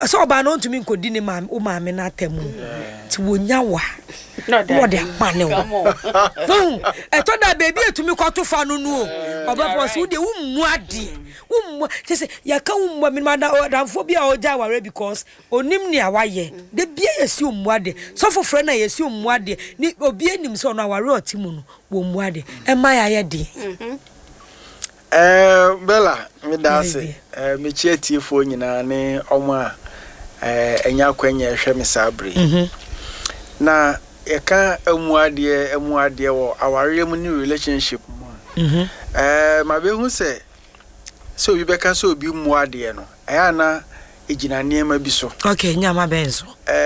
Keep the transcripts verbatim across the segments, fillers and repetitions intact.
so ba no ntumi nkodi ne ma o ma me na temu ti wonya wa no de apane wo eto da baby etumi kwato fa no no oba so de wummu ade wummu se ya ka wummu me ma da fo bia o ja ware because onim ne awaye de bia yesi wummu ade so foforo na yesi wummu ade ni obi enim so no aware otimu no wummu ade e ma ya ye de eh Bella me da se eh me chietiefo nyina ne omo a eh enya kwanya hwe me sabre mhm na eka amuade amuade wo aware mu ni relationship mhm eh ma be hu se so bi beka so obi muade no aya na ejina niema bi so okay nyama benzo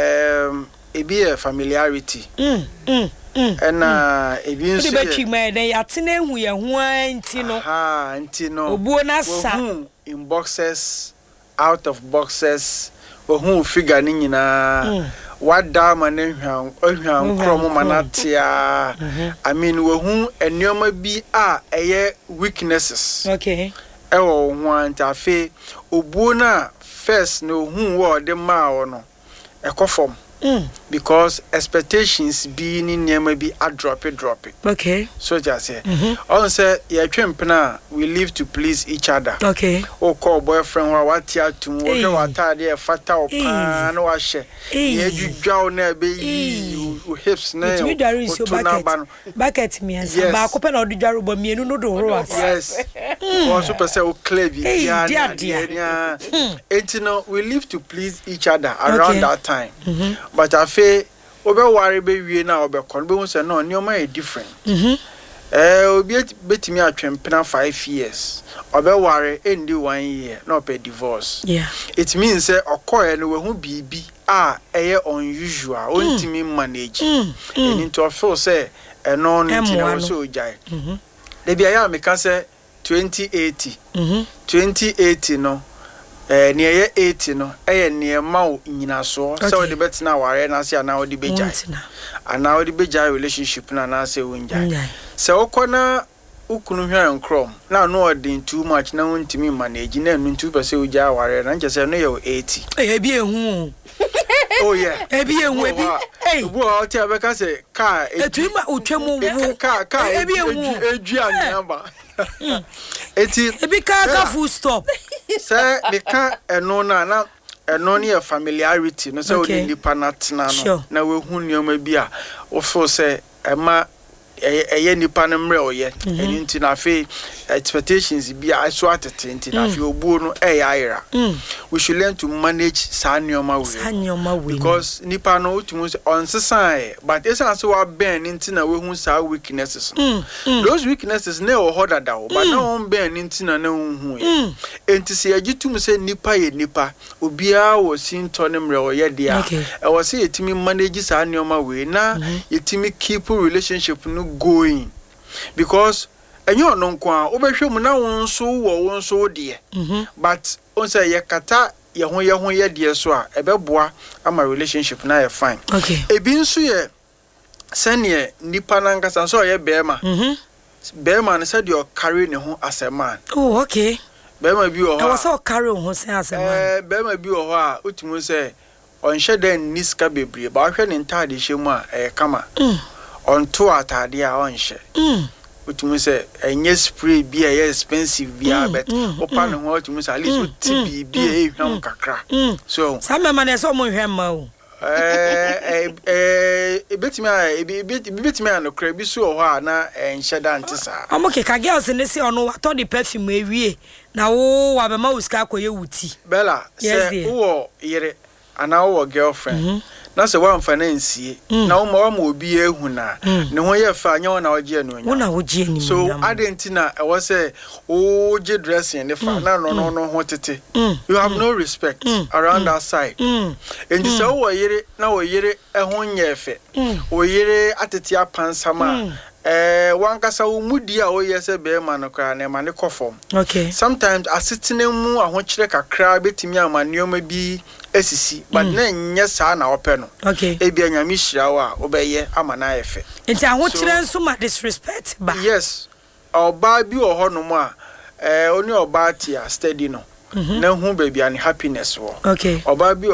um ebi e familiarity mm mm mm ena ebi nso be twi ma den yatena hu ye ho anti no ha anti no obuo na sa in boxes out of boxes ohun figure ni nyina wada ma ne hwan ohwan krom manatia I mean wohun enioma bi a eye weaknesses okay ewo ho antafe obuo na first no hu wo de ma wo no ekofom mm. because expectations be ni niema bi a drop it drop it okay so just say mm-hmm. on say ya twempena we live to please each other okay o call boyfriend wa wati atum wo hwe watade e fata o pa na wa hye ye dwudwaw na be yi hips na you do so bucket bucket me ansa ba ko pe na odwaro bo mienu no do horo asa yes o super say o clear bi ya ya enti no we live to please each other around that time mm-hmm. but I feel obe worry be wie na obe kon be hu say no nioma e different mhm eh obi betimi atwempena five years obe worry endi one year no pe divorce yeah it means say okoye no we hu bibi ah eye unusual ontimi manage and into feel say eno nti na so jai mhm de bia ya meka say twenty eighty mhm twenty eighty no eh niye eighty no eh niye ma nyina so so we de betina ware na se ana we de beja ana we de beja relationship na na se wonja se okona ukunu hwa nkrom na no odin too much na wontimi manage na nu two percent uja ware na nche se no ye eighty eh bi ehu oh yeah eh bi ehu ebi eh bo o ti abeka se car etuma utwemu wo car car eh bi ehu edu anyamba eti ebi car ka full stop say beka eno na na eno ne familiarity no say we nipa na tena no na we hu nioma bi a wo feel say ema eye nipa no mre oye eni nti na fe expectations bi a so atete nti na fe obuo no e yaira we should learn to manage sanioma we sanioma we because nipa no utumu on sesan but esa so wa ben nti na we hu sa weaknesses those weaknesses na o hoda da o but na on ben nti na na hu e enti se agitum se nipa ye nipa obia wo sinto ne mre oye dia e wo se yetimi manage sanioma we na yetimi keep relationship no going because enyo no nko obehwem na won so wo won so de but on say ye kata ye ho ye ho ye de so a ebeboa ama relationship na ye fine okay ebi nso ye sene nipa na nkasa so ye bema mhm bema na say de o carry ne ho as a man oh okay bema bi o ha e was o carry ho say as a man eh bema bi o ho a otumu say on sheden niska bebre ba hwe ne ntade hyemu a e kama on to atade a on hye mm utumu se enye spray bi e expensive bi a bet opa ne ho utumu se at least tibi bi e hwam kakra so sama ma na so mo hwam ma o eh eh e betimi a e betimi a no kra bi so ho a na enhye da ntisa amoke ka girls ne se ono wato the perfume ewie na wo wa be ma uska akoye wuti Bella se wo yere ana wo girlfriend na se wa mfa na nsie na wo ma wo obi ehu na ne ho ye fa anya na oje anu nya wona woje ni so adentina e wo se o je dressing ne fa na no no no ho tete you have no respect around that side and so wo yire na wo yire e ho nyefe wo yire atete apansama eh wankasa wo mudi a wo yese be ma no kra na ma ne kofom okay sometimes asitene mu ahokyere kakra betimi amanioma bi esisi but na nye sa na ope no okay e bia nyame hira wo a obeye amana efe enti ahokyere nso ma disrespect ba yes oba bi o ho no mu a eh oni oba tia steady no na hu baabi an happiness wo okay ɔbaa bi